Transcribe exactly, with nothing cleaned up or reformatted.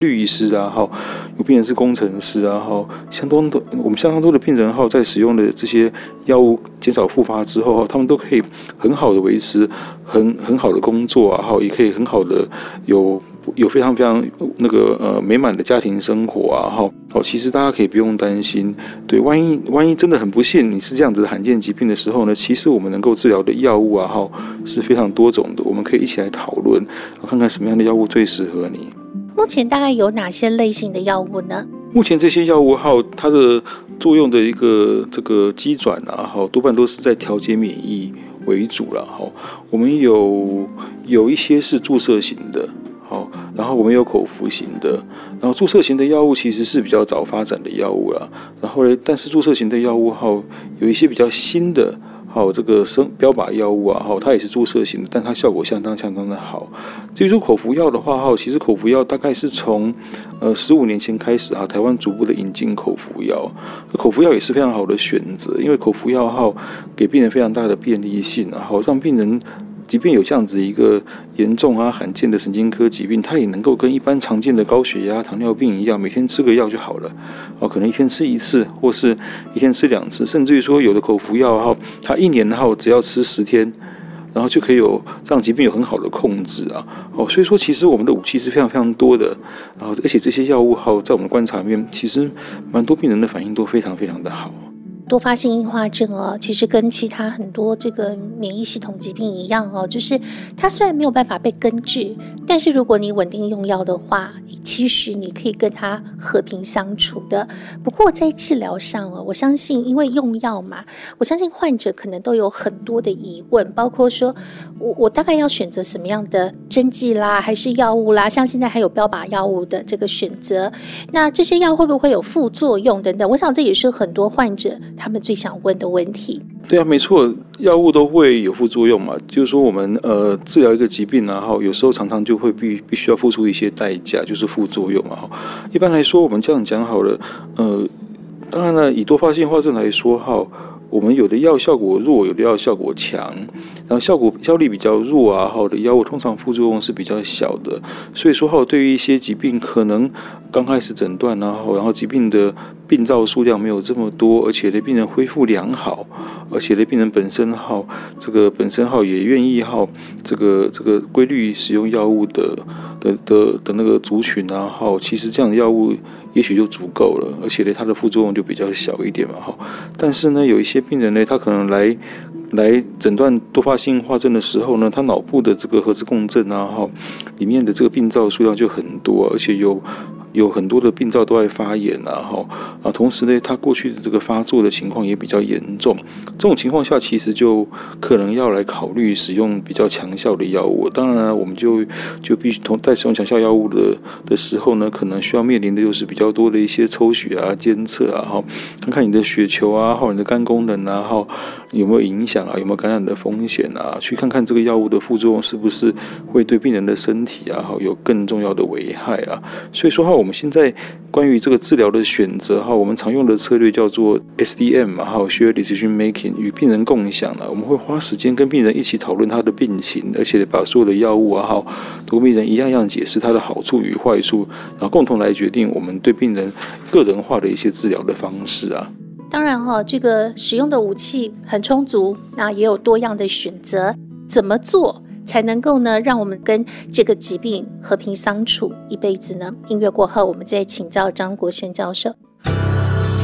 律医师啊，哈，有病人是工程师啊，哈，相当的我们相当多的病人哈，在使用的这些药物减少复发之后，他们都可以很好的维持很很好的工作啊，哈，也可以很好的有有非常非常那个呃美满的家庭生活啊，哈，哦，其实大家可以不用担心，对，万一万一真的很不幸你是这样子的罕见疾病的时候呢，其实我们能够治疗的药物啊，哈，是非常多种的，我们可以一起来讨论，看看什么样的药物最适合你。 目前大概有哪些类型的药物呢？ 目前这些药物号它的作用的一个这个机转啊，哈，多半都是在调节免疫为主了，哈。我们有有一些是注射型的，好，然后我们有口服型的，然后注射型的药物其实是比较早发展的药物啦。然后呢，但是注射型的药物号有一些比较新的。好，这个生标靶药物啊，哈，它也是注射型的，但它效果相当相当的好。至于说口服药的话，哈，其实口服药大概是从呃十五年前开始啊，台湾逐步的引进口服药。口服药也是非常好的选择，因为口服药哈给病人非常大的便利性啊，好让病人。即便有这样子一个严重啊、罕见的神经科疾病，它也能够跟一般常见的高血压、糖尿病一样，每天吃个药就好了。哦，可能一天吃一次，或是一天吃两次，甚至于说有的口服药哈，它一年后只要吃十天，然后就可以有让疾病有很好的控制啊。哦，所以说其实我们的武器是非常非常多的，然后而且这些药物哈，在我们的观察里面，其实蛮多病人的反应都非常非常的好。 多发性硬化症哦，其实跟其他很多这个免疫系统疾病一样哦，就是它虽然没有办法被根治，但是如果你稳定用药的话，其实你可以跟它和平相处的。不过在治疗上哦，我相信因为用药嘛，我相信患者可能都有很多的疑问，包括说我我大概要选择什么样的针剂啦，还是药物啦，像现在还有标靶药物的这个选择，那这些药会不会有副作用等等，我想这也是很多患者他们最想问的问题。 对啊，没错，药物都会有副作用嘛。就是说，我们呃治疗一个疾病啊，有时候常常就会必必须要付出一些代价，就是副作用啊。一般来说，我们这样讲好了，呃，当然了，以多发性硬化症来说哈，我们有的药效果弱，有的药效果强，然后效果效力比较弱啊，好的药物通常副作用是比较小的。所以说哈，对于一些疾病可能刚开始诊断啊，然后疾病的病灶数量没有这么多，而且呢病人恢复良好，而且呢病人本身哈这个本身哈也愿意哈这个这个规律使用药物的的的的那个族群啊，哈其实这样的药物也许就足够了，而且呢它的副作用就比较小一点嘛，哈。但是呢有一些病人呢，他可能来来诊断多发性硬化症的时候呢，他脑部的这个核磁共振啊，哈里面的这个病灶数量就很多，而且有。有很多的病灶都在发炎啊，哈啊，同时呢，他过去的这个发作的情况也比较严重。这种情况下，其实就可能要来考虑使用比较强效的药物。当然呢，我们就就必须同在使用强效药物的的时候呢，可能需要面临的就是比较多的一些抽血啊、监测啊，哈，看看你的血球啊，或者你的肝功能啊，哈有没有影响啊，有没有感染的风险啊，去看看这个药物的副作用是不是会对病人的身体啊，哈有更重要的危害啊。所以说哈。我们现在关于这个治疗的选择哈，我们常用的策略叫做 S D M 嘛，还有 Shared Decision Making 与病人共享了。我们会花时间跟病人一起讨论他的病情，而且把所有的药物啊，哈，都跟病人一样样解释它的好处与坏处，然后共同来决定我们对病人个人化的一些治疗的方式啊。 当然哈、哦，这个使用的武器很充足，那也有多样的选择，怎么做？才能够呢，让我们跟这个疾病和平相处一辈子呢？音乐过后，我们再请教张国轩教授。